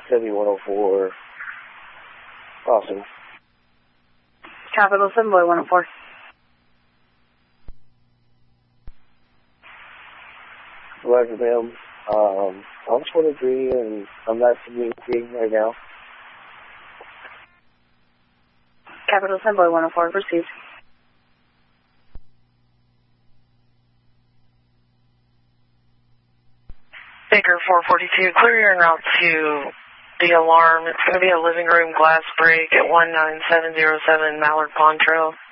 W104. Awesome. Capital 7 Boy 104. Roger, ma'am. I'm 23 and I'm not communicating right now. Capital 7 Boy 104, proceed. Baker 442, clear your en route to the alarm. It's going to be a living room glass break at 19707 Mallard Pond Trail.